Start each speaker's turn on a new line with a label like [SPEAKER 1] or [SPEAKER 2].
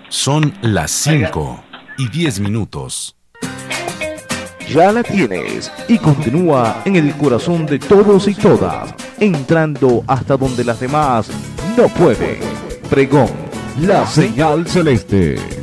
[SPEAKER 1] Son las 5:10.
[SPEAKER 2] Ya la tienes y continúa en el corazón de todos y todas, entrando hasta donde las demás no pueden. Pregón, la señal celeste.